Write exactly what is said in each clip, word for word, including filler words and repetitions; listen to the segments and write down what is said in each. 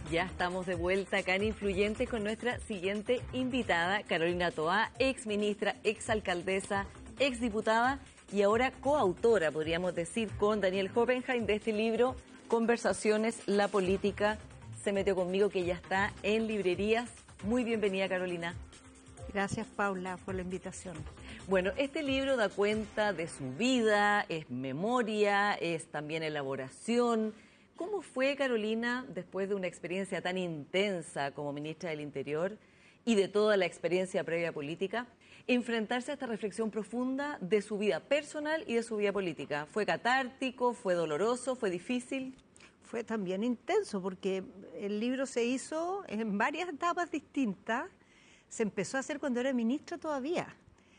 Ya estamos de vuelta acá en Influyente con nuestra siguiente invitada, Carolina Toá, ex ministra, ex alcaldesa, ex diputada y ahora coautora, podríamos decir, con Daniel Hopenheim de este libro, Conversaciones, la política se metió conmigo, que ya está en librerías. Muy bienvenida, Carolina. Gracias, Paula, por la invitación. Bueno, este libro da cuenta de su vida, es memoria, es también elaboración. ¿Cómo fue, Carolina, después de una experiencia tan intensa como ministra del Interior y de toda la experiencia previa política, enfrentarse a esta reflexión profunda de su vida personal y de su vida política? ¿Fue catártico, fue doloroso, fue difícil? Fue también intenso porque el libro se hizo en varias etapas distintas. Se empezó a hacer cuando era ministra todavía.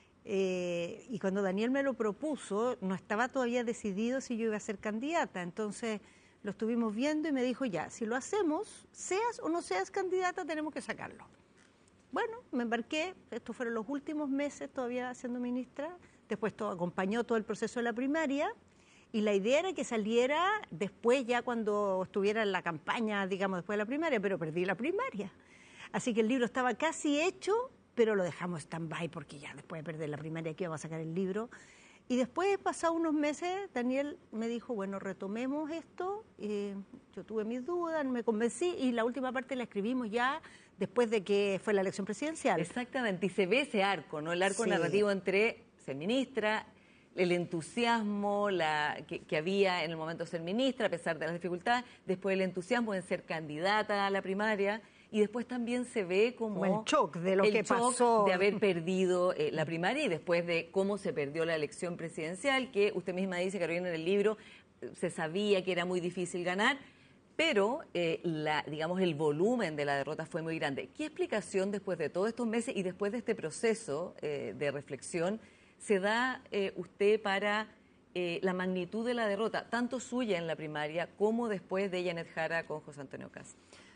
Eh, y cuando Daniel me lo propuso, no estaba todavía decidido si yo iba a ser candidata. Entonces lo estuvimos viendo y me dijo, ya, si lo hacemos, seas o no seas candidata, tenemos que sacarlo. Bueno, me embarqué, estos fueron los últimos meses todavía siendo ministra, después todo, acompañó todo el proceso de la primaria, y la idea era que saliera después, ya cuando estuviera en la campaña, digamos, después de la primaria, pero perdí la primaria. Así que el libro estaba casi hecho, pero lo dejamos stand-by porque ya después de perder la primaria que íbamos a sacar el libro. Y después, pasados unos meses, Daniel me dijo, bueno, retomemos esto. Eh, yo tuve mis dudas, me convencí y la última parte la escribimos ya después de que fue la elección presidencial. Exactamente, y se ve ese arco, ¿no? El arco sí. narrativo entre ser ministra, el entusiasmo la, que, que había en el momento de ser ministra, a pesar de las dificultades, después el entusiasmo en ser candidata a la primaria. Y después también se ve como el shock de lo el que shock pasó, de haber perdido eh, la primaria y después de cómo se perdió la elección presidencial, que usted misma dice, Carolina, en el libro, se sabía que era muy difícil ganar, pero eh, la, digamos el volumen de la derrota fue muy grande. ¿Qué explicación después de todos estos meses y después de este proceso eh, de reflexión se da eh, usted para eh, la magnitud de la derrota, tanto suya en la primaria como después de Janet Jara con José Antonio Kast?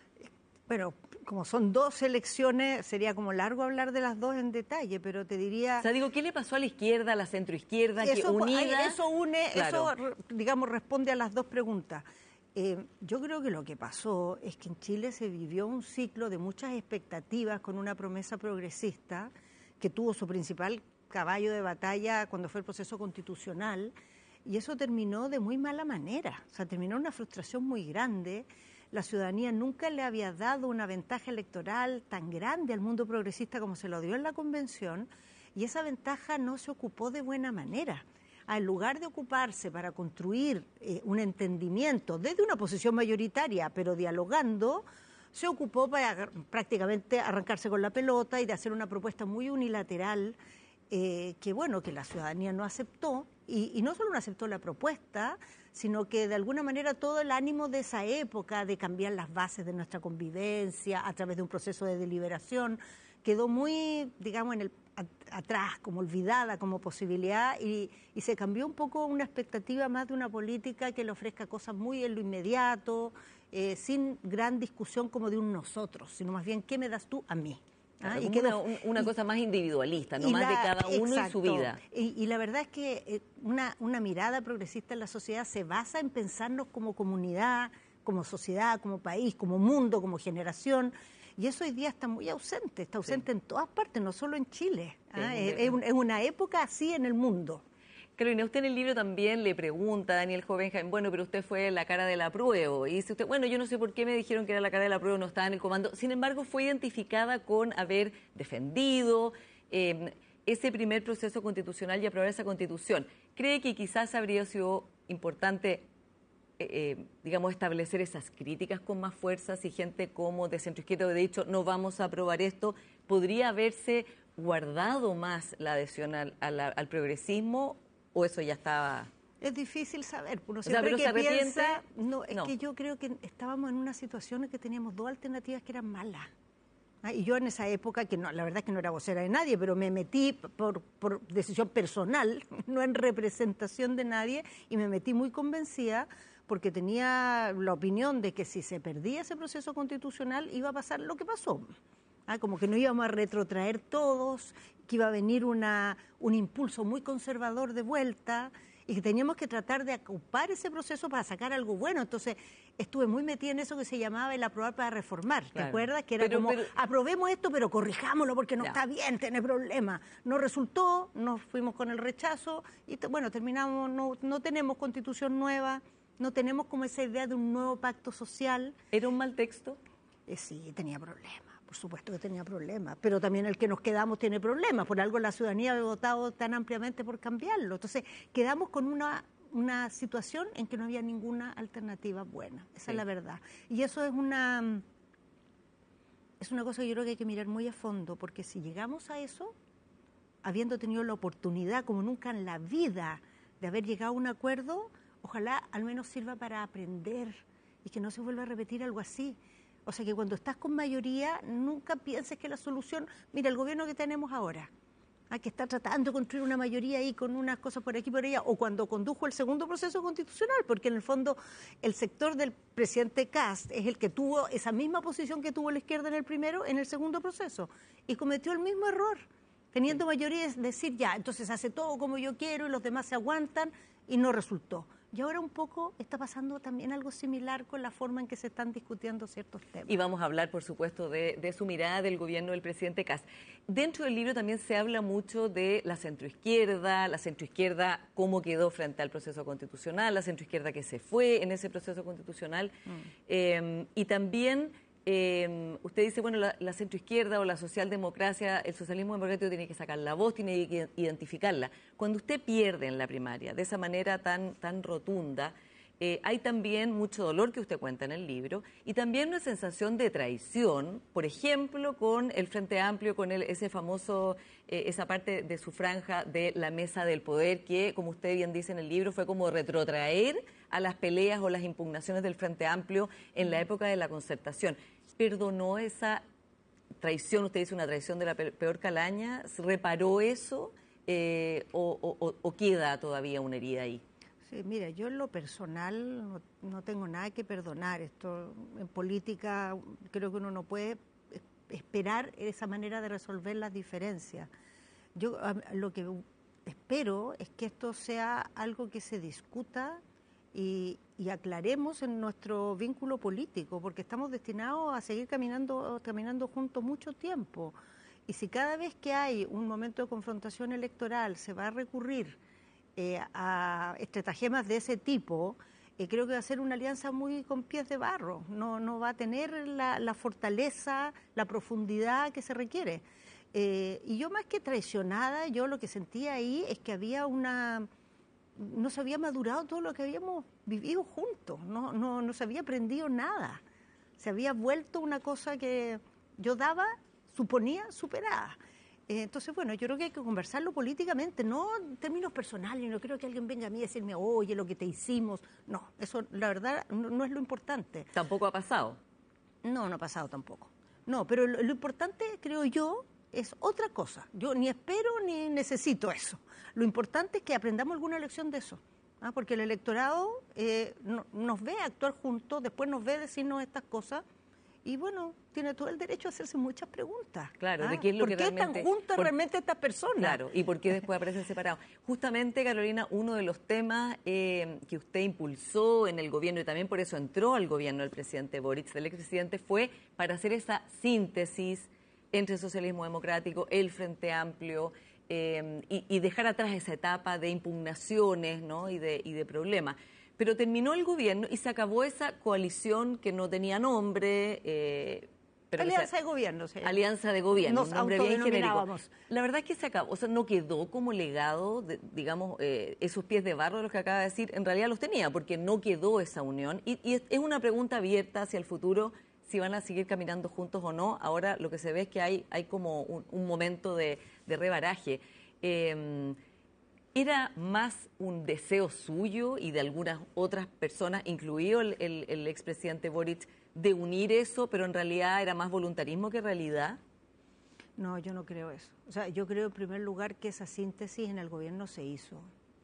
Bueno, como son dos elecciones, sería como largo hablar de las dos en detalle, pero te diría... O sea, digo, ¿qué le pasó a la izquierda, a la centroizquierda, que unida? Eso une, claro. eso, digamos, responde a las dos preguntas. Eh, yo creo que lo que pasó es que en Chile se vivió un ciclo de muchas expectativas con una promesa progresista que tuvo su principal caballo de batalla cuando fue el proceso constitucional, y eso terminó de muy mala manera. O sea, terminó una frustración muy grande. La ciudadanía nunca le había dado una ventaja electoral tan grande al mundo progresista como se lo dio en la convención, y esa ventaja no se ocupó de buena manera. En lugar de ocuparse para construir eh, un entendimiento desde una posición mayoritaria, pero dialogando, se ocupó para prácticamente arrancarse con la pelota y de hacer una propuesta muy unilateral eh, que, bueno, que la ciudadanía no aceptó. Y, y no solo no aceptó la propuesta, sino que de alguna manera todo el ánimo de esa época de cambiar las bases de nuestra convivencia a través de un proceso de deliberación quedó muy, digamos, en el a, atrás, como olvidada como posibilidad, y, y se cambió un poco una expectativa más de una política que le ofrezca cosas muy en lo inmediato, eh, sin gran discusión como de un nosotros, sino más bien, ¿qué me das tú a mí? Ah, y quedó, una, una y, cosa más individualista, no más la, de cada uno exacto. y su vida. Y, y la verdad es que eh, una, una mirada progresista en la sociedad se basa en pensarnos como comunidad, como sociedad, como país, como mundo, como generación, y eso hoy día está muy ausente, está ausente sí. en todas partes, no solo en Chile. Sí, ¿ah? es, es, un, es una época así en el mundo. Carolina, usted en el libro también le pregunta a Daniel Hopenheim, bueno, pero usted fue la cara del apruebo, y dice usted, bueno, yo no sé por qué me dijeron que era la cara del apruebo, no estaba en el comando, sin embargo fue identificada con haber defendido eh, ese primer proceso constitucional y aprobar esa constitución. ¿Cree que quizás habría sido importante, eh, eh, digamos, establecer esas críticas con más fuerza si gente como de centroizquierda hubiera dicho, no vamos a aprobar esto, podría haberse guardado más la adhesión al, al, al progresismo? ¿O eso ya estaba...? Es difícil saber. Uno siempre o sea, que piensa... No, es no. que yo creo que estábamos en una situación en que teníamos dos alternativas que eran malas. ¿Ah? Y yo en esa época, que no, la verdad es que no era vocera de nadie, pero me metí por, por decisión personal, no en representación de nadie, y me metí muy convencida porque tenía la opinión de que si se perdía ese proceso constitucional iba a pasar lo que pasó. Ah, como que no íbamos a retrotraer todos, que iba a venir una, un impulso muy conservador de vuelta, y que teníamos que tratar de ocupar ese proceso para sacar algo bueno. Entonces estuve muy metida en eso que se llamaba el aprobar para reformar, ¿te claro. acuerdas? Que era pero, como, pero... aprobemos esto, pero corrijámoslo porque no ya. está bien, tiene problemas. No resultó, nos fuimos con el rechazo y bueno, terminamos, no, no tenemos constitución nueva, no tenemos como esa idea de un nuevo pacto social. ¿Era un mal texto? Eh, sí, tenía problemas. Por supuesto que tenía problemas, pero también el que nos quedamos tiene problemas, por algo la ciudadanía había votado tan ampliamente por cambiarlo. Entonces, quedamos con una, una situación en que no había ninguna alternativa buena, esa sí. es la verdad. Y eso es una, es una cosa que yo creo que hay que mirar muy a fondo, porque si llegamos a eso, habiendo tenido la oportunidad, como nunca en la vida, de haber llegado a un acuerdo, ojalá al menos sirva para aprender y que no se vuelva a repetir algo así. O sea, que cuando estás con mayoría, nunca pienses que la solución... Mira, el gobierno que tenemos ahora, ¿ah? que está tratando de construir una mayoría ahí con unas cosas por aquí y por allá, o cuando condujo el segundo proceso constitucional, porque en el fondo el sector del presidente Kast es el que tuvo esa misma posición que tuvo la izquierda en el primero, en el segundo proceso, y cometió el mismo error, teniendo mayoría, es decir, ya, entonces hace todo como yo quiero y los demás se aguantan, y no resultó. Y ahora un poco está pasando también algo similar con la forma en que se están discutiendo ciertos temas. Y vamos a hablar, por supuesto, de, de su mirada del gobierno del presidente Kast. Dentro del libro también se habla mucho de la centroizquierda, la centroizquierda cómo quedó frente al proceso constitucional, la centroizquierda que se fue en ese proceso constitucional. Mm. Eh, y también... Eh, usted dice, bueno, la, la centroizquierda o la socialdemocracia, el socialismo democrático tiene que sacar la voz, tiene que identificarla. Cuando usted pierde en la primaria de esa manera tan, tan rotunda, eh, hay también mucho dolor que usted cuenta en el libro y también una sensación de traición, por ejemplo, con el Frente Amplio, con el, ese famoso, eh, esa parte de su franja de la mesa del poder que, como usted bien dice en el libro, fue como retrotraer a las peleas o las impugnaciones del Frente Amplio en la época de la concertación. ¿Perdonó esa traición? Usted dice una traición de la peor calaña. ¿Reparó eso eh, o, o, o queda todavía una herida ahí? Sí, mira, yo en lo personal no, no tengo nada que perdonar. Esto en política creo que uno no puede esperar esa manera de resolver las diferencias. Yo lo que espero es que esto sea algo que se discuta Y, y aclaremos en nuestro vínculo político, porque estamos destinados a seguir caminando, caminando juntos mucho tiempo. Y si cada vez que hay un momento de confrontación electoral se va a recurrir eh, a estratagemas de ese tipo, eh, creo que va a ser una alianza muy con pies de barro, no, no va a tener la, la fortaleza, la profundidad que se requiere. Eh, y yo más que traicionada, yo lo que sentía ahí es que había una... no se había madurado todo lo que habíamos vivido juntos, no, no, no se había aprendido nada, se había vuelto una cosa que yo daba, suponía, superada. Eh, entonces, bueno, yo creo que hay que conversarlo políticamente, no en términos personales, no creo que alguien venga a mí a decirme, oye, lo que te hicimos, no, eso la verdad no, no es lo importante. ¿Tampoco ha pasado? No, no ha pasado tampoco. No, pero lo, lo importante, creo yo, es otra cosa. Yo ni espero ni necesito eso. Lo importante es que aprendamos alguna lección de eso, ¿ah? Porque el electorado eh, no, nos ve actuar juntos, después nos ve decirnos estas cosas y bueno, tiene todo el derecho a hacerse muchas preguntas. Claro, ¿ah? de qué es lo ¿Por que qué realmente, están juntas por, realmente estas personas? Claro, y por qué después aparecen separados. Justamente, Carolina, uno de los temas eh, que usted impulsó en el gobierno y también por eso entró al gobierno del presidente Boric, del expresidente, fue para hacer esa síntesis entre el socialismo democrático, el Frente Amplio, eh, y, y dejar atrás esa etapa de impugnaciones, ¿no? y, de, y de problemas. Pero terminó el gobierno y se acabó esa coalición que no tenía nombre. Eh, pero Alianza se, de gobierno, sí. Alianza de gobierno, Nos un nombre bien genérico. Nos La verdad es que se acabó, o sea, no quedó como legado, de, digamos, eh, esos pies de barro de los que acaba de decir, en realidad los tenía, porque no quedó esa unión. Y, y es, es una pregunta abierta hacia el futuro, si van a seguir caminando juntos o no. Ahora lo que se ve es que hay, hay como un, un momento de, de rebaraje. Eh, ¿Era más un deseo suyo y de algunas otras personas, incluido el, el, el expresidente Boric, de unir eso, pero en realidad era más voluntarismo que realidad? No, yo no creo eso. O sea, yo creo en primer lugar que esa síntesis en el gobierno se hizo.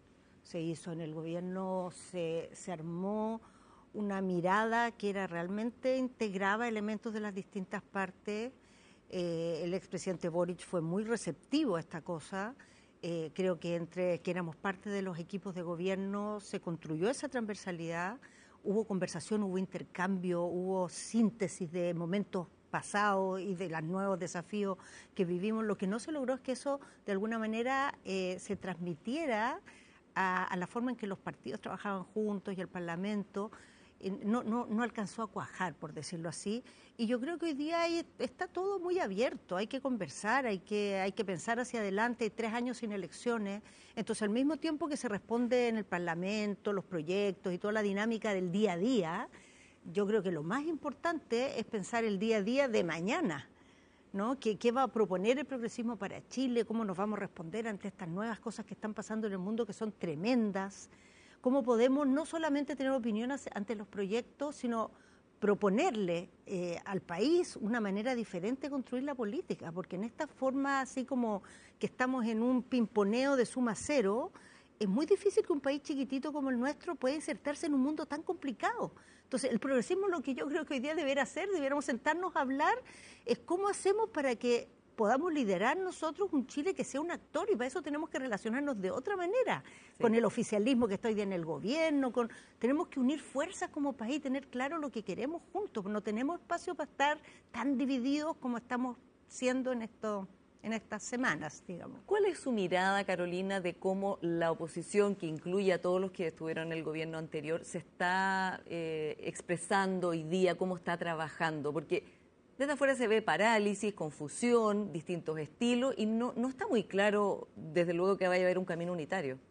Se hizo en el gobierno, se, se armó una mirada que era realmente integraba elementos de las distintas partes. Eh, el expresidente Boric fue muy receptivo a esta cosa. Eh, creo que entre que éramos parte de los equipos de gobierno se construyó esa transversalidad, hubo conversación, hubo intercambio, hubo síntesis de momentos pasados y de los nuevos desafíos que vivimos. Lo que no se logró es que eso de alguna manera eh, se transmitiera a, a la forma en que los partidos trabajaban juntos y el Parlamento. No, no, no alcanzó a cuajar, por decirlo así, y yo creo que hoy día hay, está todo muy abierto, hay que conversar, hay que, hay que pensar hacia adelante, hay tres años sin elecciones, entonces al mismo tiempo que se responde en el Parlamento, los proyectos y toda la dinámica del día a día, yo creo que lo más importante es pensar el día a día de mañana, ¿no? ¿Qué, qué va a proponer el progresismo para Chile? ¿Cómo nos vamos a responder ante estas nuevas cosas que están pasando en el mundo que son tremendas? ¿Cómo podemos no solamente tener opiniones ante los proyectos, sino proponerle eh, al país una manera diferente de construir la política? Porque en esta forma, así como que estamos en un pimponeo de suma cero, es muy difícil que un país chiquitito como el nuestro pueda insertarse en un mundo tan complicado. Entonces, el progresismo, lo que yo creo que hoy día debería hacer, debiéramos sentarnos a hablar, es cómo hacemos para que podamos liderar nosotros un Chile que sea un actor, y para eso tenemos que relacionarnos de otra manera, sí, con el oficialismo que está hoy día en el gobierno, con tenemos que unir fuerzas como país, tener claro lo que queremos juntos, no tenemos espacio para estar tan divididos como estamos siendo en esto, en estas semanas, digamos. ¿Cuál es su mirada, Carolina, de cómo la oposición, que incluye a todos los que estuvieron en el gobierno anterior, se está eh, expresando hoy día, cómo está trabajando? Porque desde afuera se ve parálisis, confusión, distintos estilos, y no, no está muy claro, desde luego, que vaya a haber un camino unitario.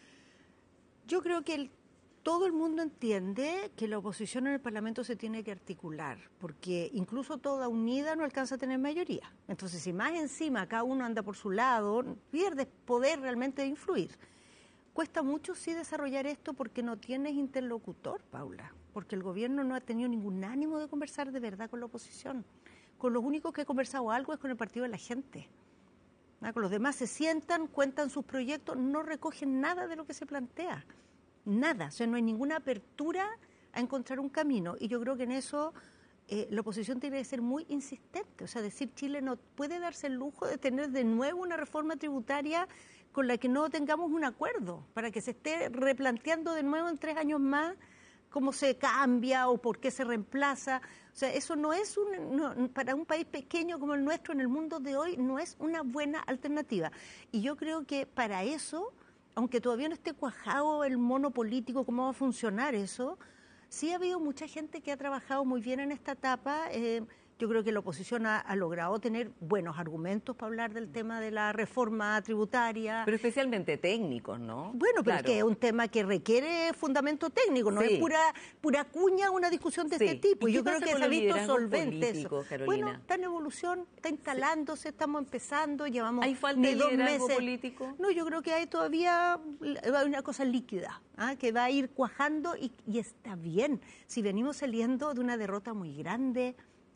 Yo creo que el, todo el mundo entiende que la oposición en el Parlamento se tiene que articular, porque incluso toda unida no alcanza a tener mayoría. Entonces, si más encima cada uno anda por su lado, pierdes poder realmente de influir. Cuesta mucho, sí, desarrollar esto porque no tienes interlocutor, Paula, porque el gobierno no ha tenido ningún ánimo de conversar de verdad con la oposición. Con los únicos que he conversado algo es con el Partido de la Gente. ¿Ah? Con los demás se sientan, cuentan sus proyectos, no recogen nada de lo que se plantea. Nada, o sea, no hay ninguna apertura a encontrar un camino. Y yo creo que en eso eh, la oposición tiene que ser muy insistente. O sea, decir Chile no puede darse el lujo de tener de nuevo una reforma tributaria con la que no tengamos un acuerdo, para que se esté replanteando de nuevo en tres años más cómo se cambia o por qué se reemplaza. O sea, eso no es un, no, para un país pequeño como el nuestro en el mundo de hoy, no es una buena alternativa. Y yo creo que para eso, aunque todavía no esté cuajado el mono político, cómo va a funcionar eso, sí ha habido mucha gente que ha trabajado muy bien en esta etapa. Eh, Yo creo que la oposición ha, ha logrado tener buenos argumentos para hablar del tema de la reforma tributaria. Pero especialmente técnicos, ¿no? Bueno, pero claro, es que es un tema que requiere fundamento técnico, no sí, es pura pura cuña una discusión de sí. este tipo. ¿Y yo creo que se ha visto solvente eso. Carolina? Bueno, está en evolución, está instalándose, sí, estamos empezando, llevamos ¿Hay falta ni de dos liderazgo meses. político? No, yo creo que hay todavía hay una cosa líquida, ¿ah? que va a ir cuajando y, y está bien. Si venimos saliendo de una derrota muy grande,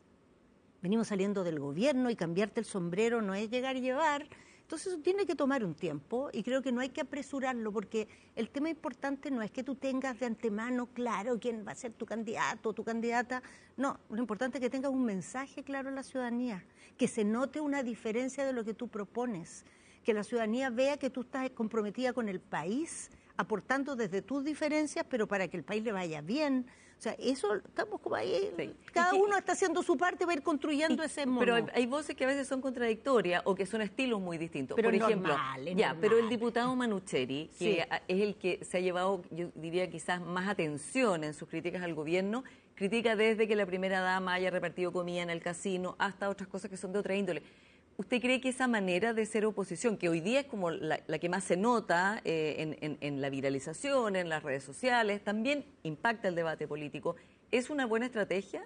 venimos saliendo del gobierno y cambiarte el sombrero no es llegar y llevar. Entonces eso tiene que tomar un tiempo y creo que no hay que apresurarlo porque el tema importante no es que tú tengas de antemano claro quién va a ser tu candidato o tu candidata. No, lo importante es que tengas un mensaje claro a la ciudadanía, que se note una diferencia de lo que tú propones, que la ciudadanía vea que tú estás comprometida con el país, aportando desde tus diferencias, pero para que el país le vaya bien. O sea, eso estamos como ahí, sí, cada que, uno está haciendo su parte para ir construyendo y, ese mono. Pero hay, hay voces que a veces son contradictorias o que son estilos muy distintos. Pero Por normal, ejemplo, es ya, normal. pero el diputado Manucheri, que sí, es el que se ha llevado, yo diría, quizás más atención en sus críticas al gobierno, critica desde que la primera dama haya repartido comida en el casino hasta otras cosas que son de otra índole. ¿Usted cree que esa manera de ser oposición, que hoy día es como la, la que más se nota eh, en, en, en la viralización, en las redes sociales, también impacta el debate político, es una buena estrategia?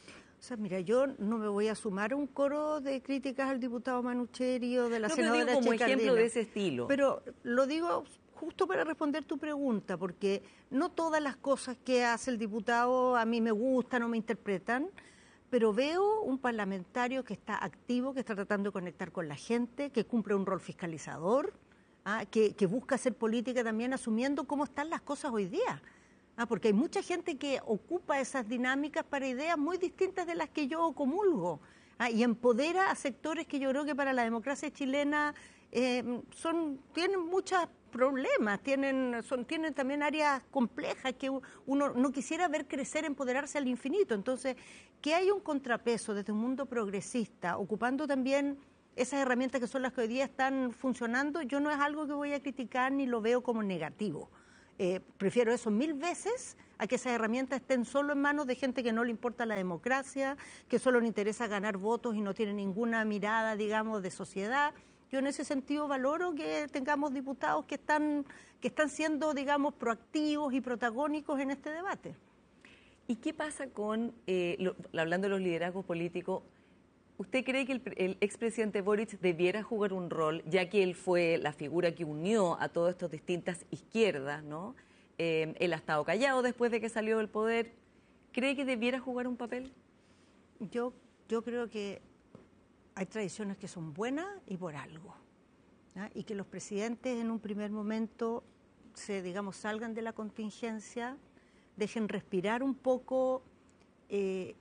O sea, mira, yo no me voy a sumar a un coro de críticas al diputado Manucheri o de la no, senadora pero digo como Chicardina, ejemplo de ese estilo. Pero lo digo justo para responder tu pregunta, porque no todas las cosas que hace el diputado a mí me gustan o me interpretan, pero veo un parlamentario que está activo, que está tratando de conectar con la gente, que cumple un rol fiscalizador, ¿ah? que, que busca hacer política también asumiendo cómo están las cosas hoy día. ¿Ah? Porque hay mucha gente que ocupa esas dinámicas para ideas muy distintas de las que yo comulgo, ¿ah? y empodera a sectores que yo creo que para la democracia chilena eh, son, tienen muchos problemas, tienen, son, tienen también áreas complejas que uno no quisiera ver crecer, empoderarse al infinito. Entonces, que hay un contrapeso desde un mundo progresista, ocupando también esas herramientas que son las que hoy día están funcionando, yo no es algo que voy a criticar ni lo veo como negativo. Eh, prefiero eso mil veces a que esas herramientas estén solo en manos de gente que no le importa la democracia, que solo le interesa ganar votos y no tiene ninguna mirada, digamos, de sociedad. Yo en ese sentido valoro que tengamos diputados que están, que están siendo, digamos, proactivos y protagónicos en este debate. ¿Y qué pasa con, eh, lo, hablando de los liderazgos políticos, usted cree que el, el expresidente Boric debiera jugar un rol, ya que él fue la figura que unió a todas estas distintas izquierdas, ¿no? Eh, él ha estado callado después de que salió del poder. ¿Cree que debiera jugar un papel? Yo, yo creo que hay tradiciones que son buenas y por algo, ¿no? Y que los presidentes en un primer momento se, digamos, salgan de la contingencia, dejen respirar un poco, eh,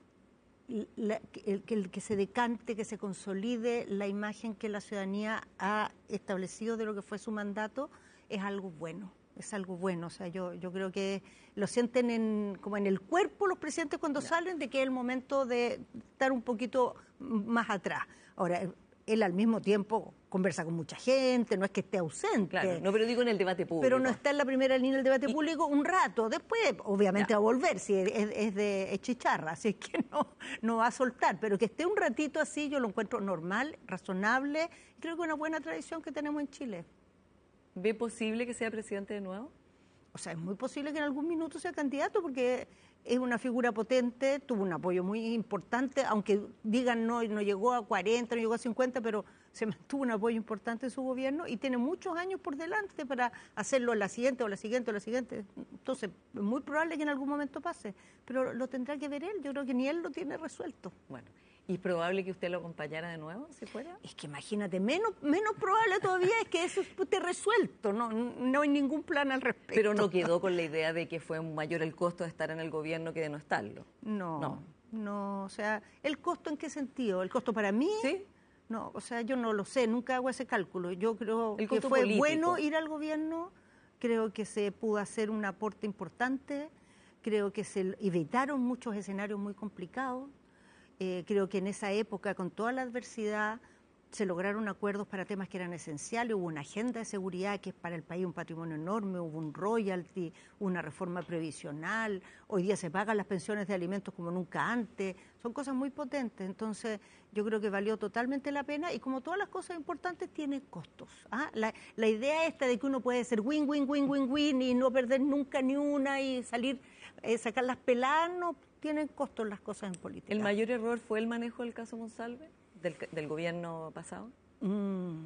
la, el, el que se decante, que se consolide la imagen que la ciudadanía ha establecido de lo que fue su mandato, es algo bueno. Es algo bueno, o sea, yo, yo creo que lo sienten en, como en el cuerpo los presidentes cuando no. salen, de que es el momento de estar un poquito más atrás. Ahora, él al mismo tiempo conversa con mucha gente, no es que esté ausente. Claro, no, pero digo en el debate público. Pero no está en la primera línea del debate y, público un rato, después obviamente ya. va a volver, si es, es de es chicharra, así que no, no va a soltar, pero que esté un ratito así yo lo encuentro normal, razonable, creo que es una buena tradición que tenemos en Chile. ¿Ve posible que sea presidente de nuevo? O sea, es muy posible que en algún minuto sea candidato porque es una figura potente, tuvo un apoyo muy importante, aunque digan no, no llegó a cuarenta, no llegó a cincuenta, pero se mantuvo un apoyo importante en su gobierno y tiene muchos años por delante para hacerlo la siguiente o la siguiente o la siguiente. Entonces, es muy probable que en algún momento pase, pero lo tendrá que ver él, yo creo que ni él lo tiene resuelto. Bueno. ¿Y probable que usted lo acompañara de nuevo, si fuera? Es que imagínate, menos, menos probable todavía es que eso esté resuelto, no, no hay ningún plan al respecto. Pero no quedó con la idea de que fue mayor el costo de estar en el gobierno que de no estarlo. No, no, no, o sea, ¿el costo en qué sentido? ¿El costo para mí? Sí. No, o sea, yo no lo sé, nunca hago ese cálculo. Yo creo el que fue político. bueno ir al gobierno, creo que se pudo hacer un aporte importante, creo que se evitaron muchos escenarios muy complicados. Eh, creo que en esa época, con toda la adversidad, se lograron acuerdos para temas que eran esenciales, hubo una agenda de seguridad que es para el país un patrimonio enorme, hubo un royalty, una reforma previsional, hoy día se pagan las pensiones de alimentos como nunca antes, son cosas muy potentes, entonces yo creo que valió totalmente la pena y como todas las cosas importantes tienen costos. ¿ah? La, la idea esta de que uno puede ser win, win, win, win, win y no perder nunca ni una y salir, eh, sacar las peladas, no tienen costos las cosas en política. ¿El mayor error fue el manejo del caso Monsalve? Del, del gobierno pasado? Mm.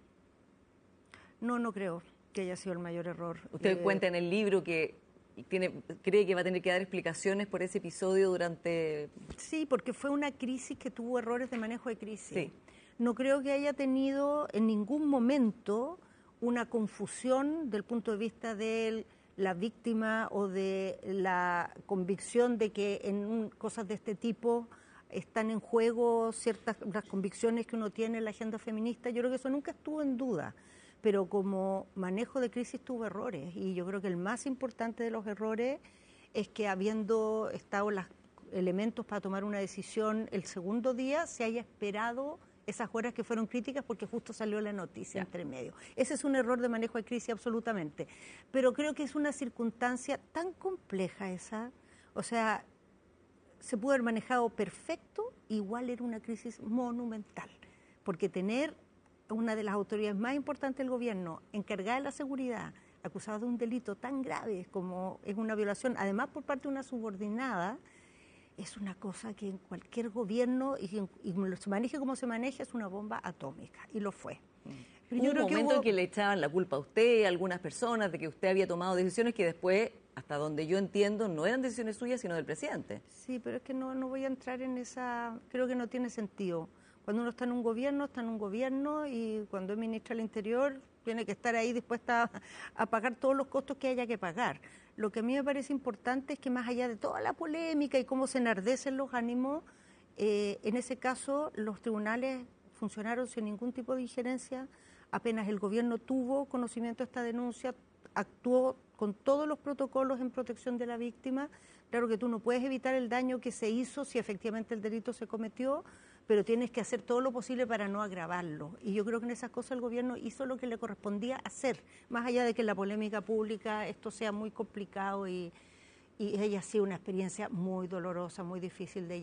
No, no creo que haya sido el mayor error. Usted eh, cuenta en el libro que tiene, cree que va a tener que dar explicaciones por ese episodio durante... Sí, porque fue una crisis que tuvo errores de manejo de crisis. Sí. No creo que haya tenido en ningún momento una confusión del punto de vista de la víctima o de la convicción de que en un, cosas de este tipo están en juego ciertas las convicciones que uno tiene en la agenda feminista. Yo creo que eso nunca estuvo en duda, pero como manejo de crisis tuvo errores y yo creo que el más importante de los errores es que habiendo estado los elementos para tomar una decisión el segundo día se haya esperado esas horas que fueron críticas porque justo salió la noticia yeah. entre medio. Ese es un error de manejo de crisis absolutamente, pero creo que es una circunstancia tan compleja esa, o sea, se pudo haber manejado perfecto, igual era una crisis monumental, porque tener una de las autoridades más importantes del gobierno encargada de la seguridad, acusada de un delito tan grave como es una violación, además por parte de una subordinada, es una cosa que en cualquier gobierno, y, y se maneje como se maneje, es una bomba atómica, y lo fue. Pero yo creo que hubo un momento en que le echaban la culpa a usted, a algunas personas, de que usted había tomado decisiones que después, hasta donde yo entiendo, no eran decisiones suyas, sino del presidente. Sí, pero es que no, no voy a entrar en esa... Creo que no tiene sentido. Cuando uno está en un gobierno, está en un gobierno, y cuando es ministra del Interior, tiene que estar ahí dispuesta a, a pagar todos los costos que haya que pagar. Lo que a mí me parece importante es que más allá de toda la polémica y cómo se enardecen los ánimos, eh, en ese caso los tribunales funcionaron sin ningún tipo de injerencia, Apenas el gobierno tuvo conocimiento de esta denuncia, actuó con todos los protocolos en protección de la víctima. Claro que tú no puedes evitar el daño que se hizo si efectivamente el delito se cometió, pero tienes que hacer todo lo posible para no agravarlo. Y yo creo que en esas cosas el gobierno hizo lo que le correspondía hacer, más allá de que en la polémica pública esto sea muy complicado y, y ella ha sido una experiencia muy dolorosa, muy difícil de